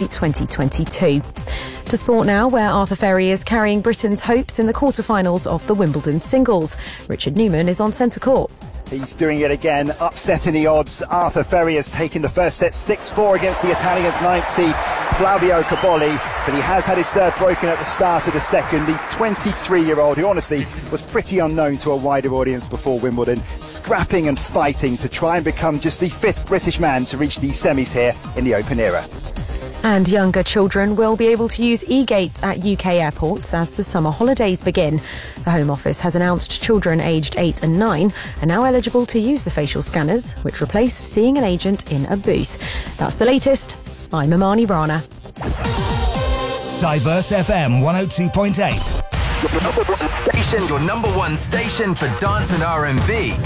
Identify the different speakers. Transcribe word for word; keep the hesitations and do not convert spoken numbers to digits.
Speaker 1: February twenty twenty-two. To sport now, where Arthur Ferry is carrying Britain's hopes in the quarter-finals of the Wimbledon singles. Richard Newman is on centre court.
Speaker 2: He's doing it again, upsetting the odds. Arthur Ferry has taken the first set six four against the Italian's ninth seed, Flavio Cobolli, but he has had his serve broken at the start of the second. The twenty-three-year-old, who honestly was pretty unknown to a wider audience before Wimbledon, scrapping and fighting to try and become just the fifth British man to reach the semis here in the Open era.
Speaker 1: And younger children will be able to use e-gates at U K airports as the summer holidays begin. The Home Office has announced children aged eight and nine are now eligible to use the facial scanners, which replace seeing an agent in a booth. That's the latest. I'm Imani Rana.
Speaker 3: Diverse F M one oh two point eight.
Speaker 4: Station, your number one station for dance and R and B.